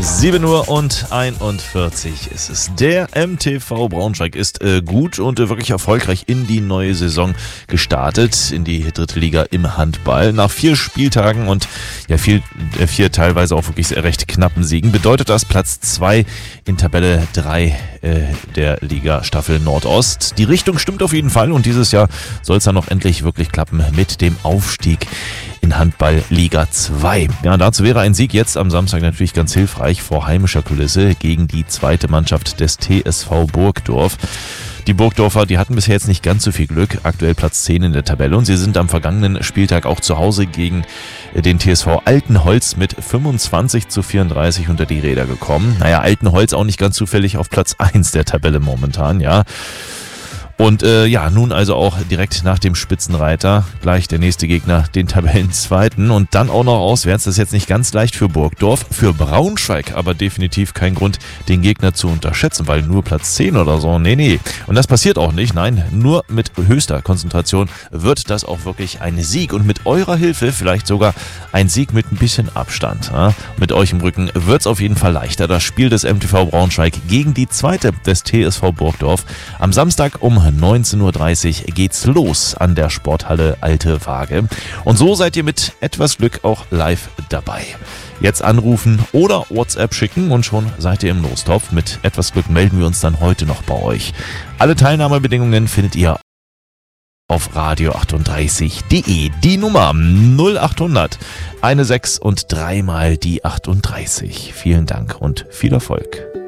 7:41 ist es. Der MTV Braunschweig ist gut und wirklich erfolgreich in die neue Saison gestartet, in die dritte Liga im Handball. Nach 4 Spieltagen und vier teilweise auch wirklich sehr recht knappen Siegen bedeutet das Platz 2 in Tabelle 3 der Liga Staffel Nordost. Die Richtung stimmt auf jeden Fall und dieses Jahr soll es dann noch endlich wirklich klappen mit dem Aufstieg in Handball Liga 2. Ja, dazu wäre ein Sieg jetzt am Samstag natürlich ganz hilfreich vor heimischer Kulisse gegen die zweite Mannschaft des TSV Burgdorf. Die Burgdorfer, die hatten bisher jetzt nicht ganz so viel Glück, aktuell Platz 10 in der Tabelle und sie sind am vergangenen Spieltag auch zu Hause gegen den TSV Altenholz mit 25:34 unter die Räder gekommen. Naja, Altenholz auch nicht ganz zufällig auf Platz 1 der Tabelle momentan, ja. Und nun also auch direkt nach dem Spitzenreiter gleich der nächste Gegner, den Tabellenzweiten und dann auch noch auswärts. Das ist jetzt nicht ganz leicht für Burgdorf, für Braunschweig aber definitiv kein Grund, den Gegner zu unterschätzen, weil nur Platz 10 oder so, nee. Und das passiert auch nicht, nein, nur mit höchster Konzentration wird das auch wirklich ein Sieg und mit eurer Hilfe vielleicht sogar ein Sieg mit ein bisschen Abstand. Ja? Mit euch im Rücken wird es auf jeden Fall leichter. Das Spiel des MTV Braunschweig gegen die zweite des TSV Burgdorf am Samstag um 19:30 Uhr geht's los an der Sporthalle Alte Waage. Und so seid ihr mit etwas Glück auch live dabei. Jetzt anrufen oder WhatsApp schicken und schon seid ihr im Lostopf. Mit etwas Glück melden wir uns dann heute noch bei euch. Alle Teilnahmebedingungen findet ihr auf radio38.de. Die Nummer 0800 16 und dreimal die 38. Vielen Dank und viel Erfolg.